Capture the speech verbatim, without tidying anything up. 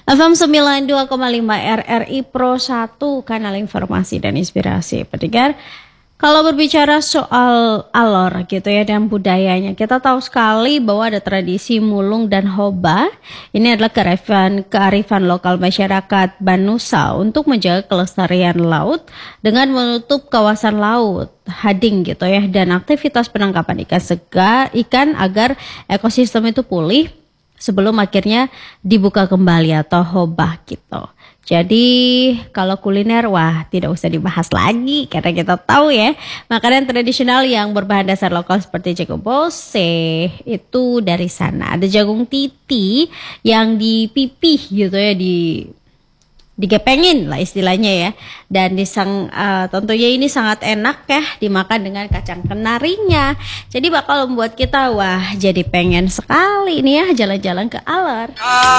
F M sembilan puluh dua koma lima R R I Pro satu, kanal informasi dan inspirasi. Pendengar, kalau berbicara soal alor gitu ya dan budayanya, kita tahu sekali bahwa ada tradisi mulung dan hoba. Ini adalah kearifan kearifan lokal masyarakat Banusa untuk menjaga kelestarian laut dengan menutup kawasan laut hading gitu ya, dan aktivitas penangkapan ikan segar ikan agar ekosistem itu pulih sebelum akhirnya dibuka kembali atau hobah gitu. Jadi kalau kuliner, wah tidak usah dibahas lagi karena kita tahu ya, makanan tradisional yang berbahan dasar lokal seperti jagung bose itu dari sana. Ada jagung titi yang dipipih gitu ya, di digepengin lah istilahnya ya, dan disang uh, tentunya ini sangat enak ya dimakan dengan kacang kenarinya. Jadi bakal membuat kita wah jadi pengen sekali nih ya jalan-jalan ke Alor.